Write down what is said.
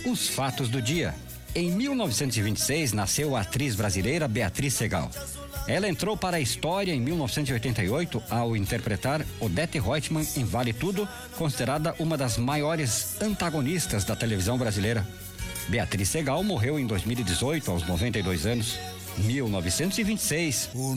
Os fatos do dia. Em 1926, nasceu a atriz brasileira Beatriz Segal. Ela entrou para a história em 1988 ao interpretar Odete Roitman em Vale Tudo, considerada uma das maiores antagonistas da televisão brasileira. Beatriz Segal morreu em 2018, aos 92 anos. 1926.